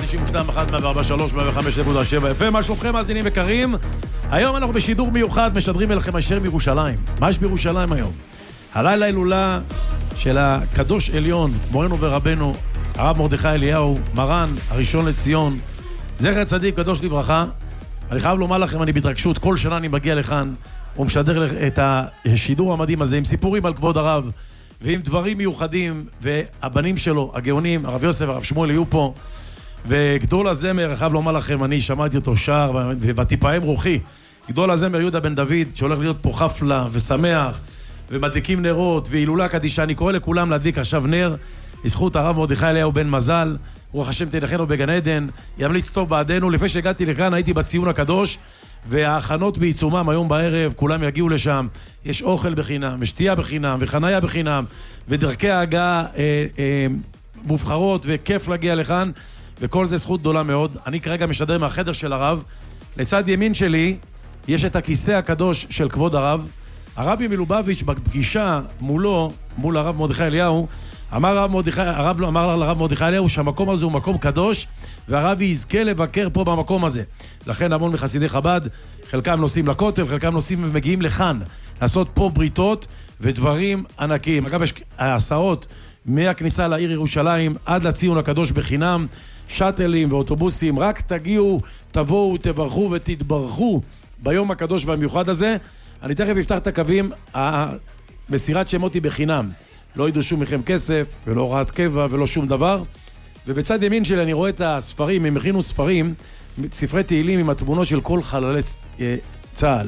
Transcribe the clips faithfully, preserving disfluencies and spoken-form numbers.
תשעים ושתיים אחת מאה וארבע שלוש מאה וחמש נקודה שבע אף אם. מה שלומכם מאזינים יקרים? היום אנחנו בשידור מיוחד משדרים אליכם הישר מירושלים. מה יש בירושלים היום? הלילה הילולה של הקדוש עליון, מורנו ורבנו הרב מרדכי אליהו, מרן הראשון לציון, זכר צדיק קדוש לברכה. אני חייב לומר לכם, אני בהתרגשות, כל שנה אני מגיע לכאן ומשדר את השידור המדהים הזה עם סיפורים על כבוד הרב ועם דברים מיוחדים, והבנים שלו, הגאונים, הרב יוסף והרב שמואל יהיו פה, וגדול הזמר, חייב לומר לכם, אני שמעתי אותו שר, ותיפעם רוחי, גדול הזמר יהודה בן דוד, שהולך להיות פה חפלה ושמח, ומדליקים נרות, והילולה קדישה. אני קורא לכולם להדליק עכשיו נר, לזכות הרב מרדכי אליהו בן מזל, רוח השם תנחנו בגן עדן, ימליץ טוב בעדנו. לפני שהגעתי לכאן הייתי בציון הקדוש, וההכנות בעיצומם היום בערב, כולם יגיעו לשם, יש אוכל בחינם, שתייה בחינם, וחניה בחינם, ודרכי ההגעה אה, אה, מובחרות, וכיף להגיע לכאן, וכל זה זכות גדולה מאוד. אני כרגע משדר מהחדר של הרב, לצד ימין שלי יש את הכיסא הקדוש של כבוד הרב. הרבי מלובביץ' בפגישה מולו, מול הרב מרדכי אליהו, אמר הרב מרדכי, הרב אמר לרב מרדכי אליהו שהמקום הזה הוא מקום קדוש, והרב יזכה לבקר פה במקום הזה. לכן המון מחסידי חב"ד, חלקם נוסעים לכותל, חלקם נוסעים ומגיעים לכאן, לעשות פה בריתות ודברים ענקיים. אגב, יש הסעות מהכניסה לעיר ירושלים עד לציון הקדוש בחינם, שטלים ואוטובוסים. רק תגיעו, תבואו, תברכו ותתברכו ביום הקדוש והמיוחד הזה. אני תכף אפתח את הקווים, המסירת שמות היא בחינם. לא ידרשו מכם כסף, ולא הוראת קבע, ולא שום דבר. ובצד ימין שלי אני רואה את הספרים, הם הכינו ספרים, ספרי תהילים עם התמונות של כל חללי צה"ל.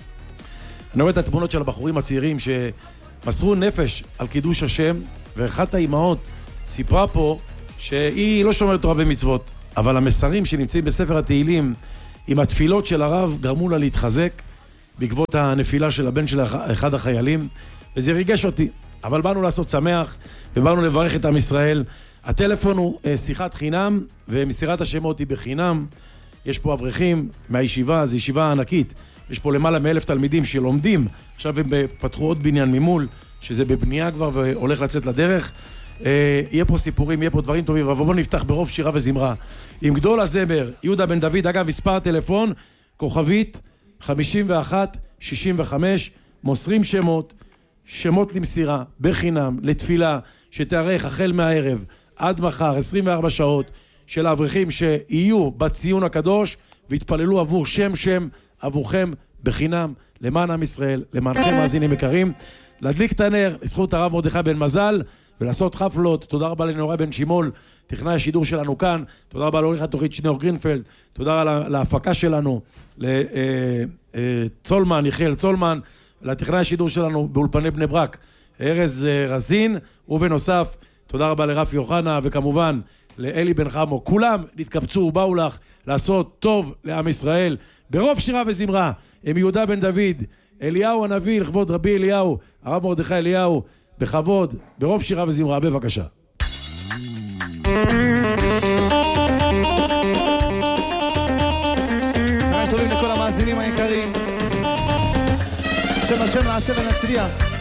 אני רואה את התמונות של הבחורים הצעירים שמסרו נפש על קידוש השם, ואחת האימהות סיפרה פה שהיא לא שומרת תורה ומצוות, אבל המסרים שנמצאים בספר התהילים עם התפילות של הרב גרמו לה להתחזק בעקבות הנפילה של הבן של אחד החיילים, וזה ריגש אותי. אבל באנו לעשות שמח, ובאנו לברך את עם ישראל. הטלפון הוא שיחת חינם, ומסירת השמות היא בחינם. יש פה אברכים מהישיבה, זו ישיבה ענקית. יש פה למעלה מאלף תלמידים שלומדים. עכשיו הם פתחו עוד בניין ממול, שזה בבנייה כבר והולך לצאת לדרך. יהיה פה סיפורים, יהיה פה דברים טובים, אבל בואו נפתח ברוב שירה וזמרה. עם גדול הזמר, יהודה בן דוד, אגב, מספר טלפון, כוכבית חמישים ואחת שישים וחמש, מוסרים שמות, שמות למסירה, בחינם, לתפילה, שתארך החל מהערב עד מחר, עשרים וארבע שעות, של האברכים שיהיו בציון הקדוש, והתפללו עבור שם שם, עבורכם בחינם, למען עם ישראל, למענכם מאזינים יקרים, להדליק את הנר, לזכות הרב מרדכי בן מזל, ולעשות חפלות. תודה רבה לנורא בן שימול, טכנאי השידור שלנו כאן, תודה רבה לעורך התוכנית שניאור גרינפלד, תודה רבה להפקה שלנו, לצולמן, יחיאל צולמן, לטכנאי השידור שלנו באולפני בני ברק, ארז רזין, ובנוסף, תודה רבה לרפי יוחנה, וכמובן לאלי בן חמו. כולם נתקבצו ובאו לך לעשות טוב לעם ישראל, ברוב שירה וזמרה, עם יהודה בן דוד, אליהו הנביא, לכבוד רבי אליהו, הרב מרדכי אליהו, בכבוד, ברוב שירה וזמרה, בבקשה. צהריים טובים לכל המאזינים היקרים. שם השם נעשה ונצליח.